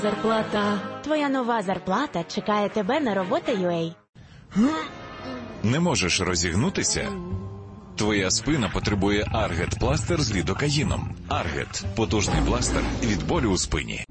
Зарплата. Твоя нова зарплата чекає тебе на робота.ua. Не можеш розігнутися? Твоя спина потребує Аргет пластир з лідокаїном. Аргет – потужний пластир від болю у спині.